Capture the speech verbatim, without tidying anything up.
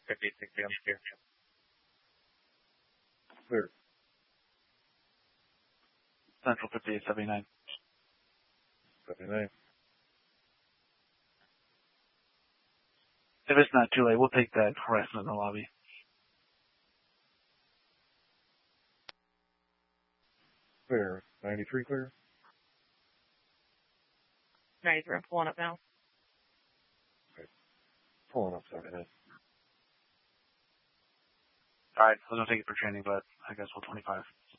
fifty-six on here. Clear. Central fifty-eight seventy-nine. seventy-nine. If it's not too late, we'll take that harassment in the lobby. Clear. ninety-three clear. ninety-three, I'm pulling up now. Okay. Pulling up seventy-nine. Alright, I was going to take it for training, but I guess we'll twenty-five.